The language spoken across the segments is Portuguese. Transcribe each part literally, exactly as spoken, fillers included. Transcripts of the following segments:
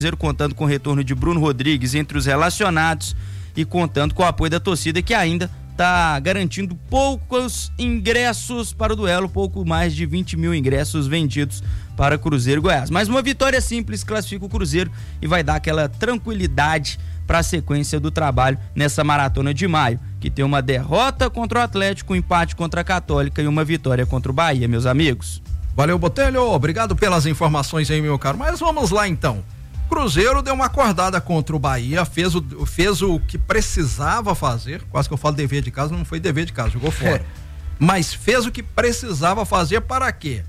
Cruzeiro contando com o retorno de Bruno Rodrigues entre os relacionados e contando com o apoio da torcida, que ainda está garantindo poucos ingressos para o duelo, pouco mais de vinte mil ingressos vendidos para Cruzeiro e Goiás. Mas uma vitória simples classifica o Cruzeiro e vai dar aquela tranquilidade para a sequência do trabalho nessa maratona de maio, que tem uma derrota contra o Atlético, um empate contra a Católica e uma vitória contra o Bahia, meus amigos. Valeu, Botelho, obrigado pelas informações aí, meu caro. Mas vamos lá então. Cruzeiro deu uma acordada contra o Bahia, fez o, fez o que precisava fazer, quase que eu falo dever de casa, não foi dever de casa, jogou fora. É. Mas fez o que precisava fazer para quê?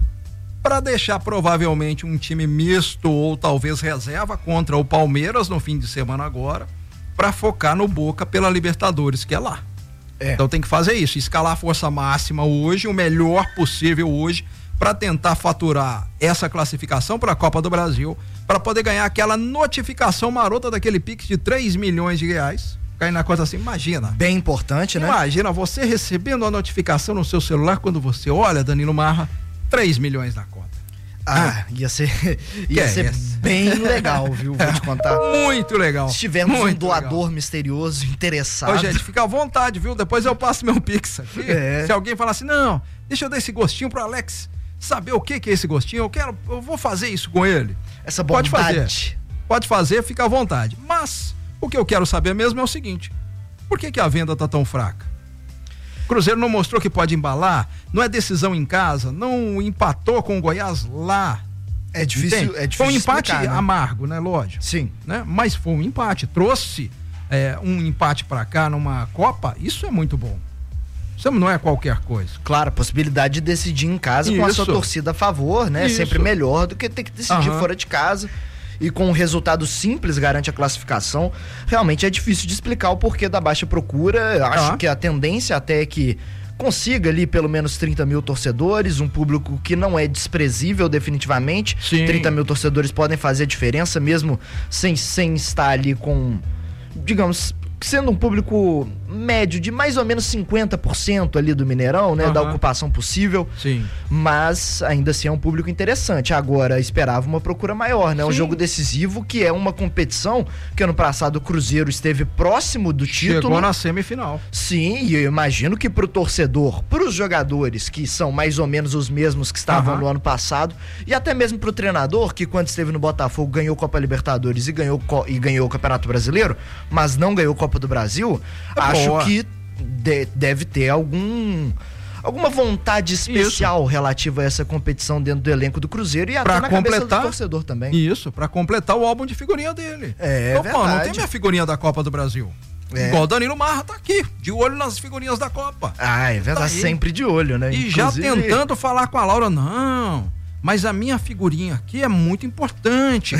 Para deixar provavelmente um time misto ou talvez reserva contra o Palmeiras no fim de semana agora, para focar no Boca pela Libertadores, que é lá. É. Então tem que fazer isso, escalar a força máxima hoje, o melhor possível hoje, para tentar faturar essa classificação para a Copa do Brasil, para poder ganhar aquela notificação marota daquele Pix de três milhões de reais. Cair na conta assim, imagina. Bem importante, né? Imagina você recebendo a notificação no seu celular quando você olha, Danilo Marra, três milhões na conta. Ah, ia ser, ia ser é bem legal, viu? Vou te contar. Muito legal. Se tivermos muito um doador legal. misterioso, interessado. Ô, gente, fica à vontade, viu? Depois eu passo meu Pix aqui. É. Se alguém falar assim, não, deixa eu dar esse gostinho pro Alex saber o que que é esse gostinho, eu quero, eu vou fazer isso com ele. Essa bondade. Pode fazer, pode fazer, fica à vontade. Mas, o que eu quero saber mesmo é o seguinte, por que que a venda tá tão fraca? Cruzeiro não mostrou que pode embalar, não é decisão em casa, não empatou com o Goiás lá. É difícil, é difícil. Foi um empate explicar, né? amargo, né? Lógico. Sim. Né? Mas foi um empate, trouxe é, um empate pra cá numa Copa, isso é muito bom. Isso não é qualquer coisa. Claro, a possibilidade de decidir em casa Isso. com a sua torcida a favor, né? Isso. Sempre melhor do que ter que decidir uhum. fora de casa. E com um resultado simples garante a classificação. Realmente é difícil de explicar o porquê da baixa procura. Acho uhum. que a tendência até é que consiga ali pelo menos trinta mil torcedores, um público que não é desprezível definitivamente. Sim. trinta mil torcedores podem fazer a diferença mesmo sem, sem estar ali com, digamos, sendo um público médio de mais ou menos cinquenta por cento ali do Mineirão, né? Uhum. Da ocupação possível. Sim. Mas ainda assim é um público interessante. Agora, esperava uma procura maior, né? Sim. Um jogo decisivo que é uma competição que ano passado o Cruzeiro esteve próximo do título. Chegou na semifinal. Sim, e eu imagino que pro torcedor, pros jogadores, que são mais ou menos os mesmos que estavam uhum. no ano passado, e até mesmo pro treinador, que quando esteve no Botafogo ganhou Copa Libertadores e ganhou, e ganhou o Campeonato Brasileiro, mas não ganhou Copa do Brasil, é acho boa. que de, deve ter algum alguma vontade especial isso. relativa a essa competição dentro do elenco do Cruzeiro e até pra na completar, cabeça do torcedor também. Isso, pra completar o álbum de figurinha dele. É, Opa, verdade. não tem minha figurinha da Copa do Brasil. É. Igual o Danilo Marra tá aqui, de olho nas figurinhas da Copa. Ah, é verdade, tá sempre de olho, né? E Inclusive... já tentando falar com a Laura, não, mas a minha figurinha aqui é muito importante.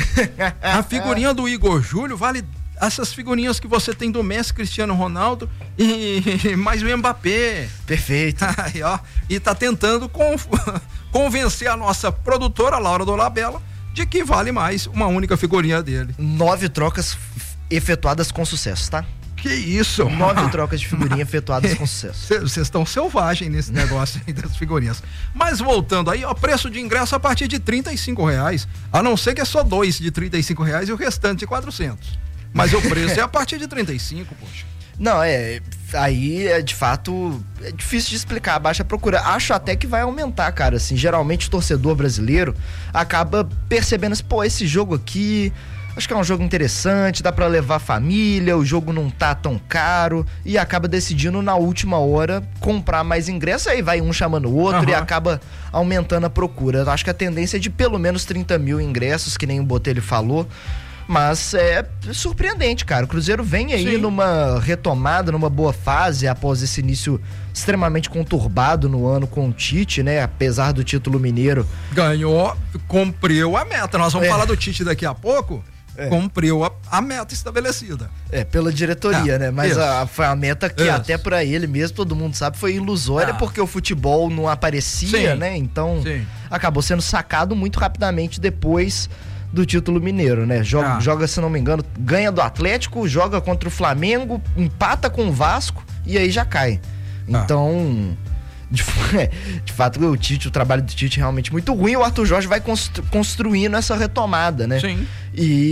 A figurinha do Igor Júlio vale essas figurinhas que você tem do Messi, Cristiano Ronaldo e, e mais o Mbappé. Perfeito. Aí, ó, e tá tentando conf... convencer a nossa produtora, Laura Dolabella, de que vale mais uma única figurinha dele. Nove trocas efetuadas com sucesso, tá? Que isso? Nove trocas de figurinha efetuadas com sucesso. Vocês estão selvagens nesse negócio aí das figurinhas. Mas voltando aí, ó, preço de ingresso a partir de trinta e cinco reais, a não ser que é só dois de trinta e cinco reais e o restante de quatrocentos. Mas o preço é a partir de trinta e cinco, poxa. Não, é, aí é de fato, é difícil de explicar a baixa procura. Acho até que vai aumentar, cara, assim, geralmente o torcedor brasileiro acaba percebendo assim, pô, esse jogo aqui, acho que é um jogo interessante, dá pra levar a família, o jogo não tá tão caro e acaba decidindo na última hora comprar mais ingressos, aí vai um chamando o outro uhum. e acaba aumentando a procura. Acho que a tendência é de pelo menos trinta mil ingressos, que nem o Botelho falou. Mas é surpreendente, cara. O Cruzeiro vem aí Sim. numa retomada, numa boa fase, após esse início extremamente conturbado no ano com o Tite, né? Apesar do título mineiro. Ganhou, cumpriu a meta. Nós vamos é. falar do Tite daqui a pouco. É. Cumpriu a, a meta estabelecida. É, pela diretoria, é, né? Mas a, foi a meta que isso. até pra ele mesmo, todo mundo sabe, foi ilusória, ah. porque o futebol não aparecia, Sim. né? Então, Sim. acabou sendo sacado muito rapidamente depois do título mineiro, né? Joga, ah. joga, se não me engano, ganha do Atlético, joga contra o Flamengo, empata com o Vasco e aí já cai. Então, De, de fato, o Tite, o trabalho do Tite é realmente muito ruim. O Arthur Jorge vai constru, construindo essa retomada, né? Sim. E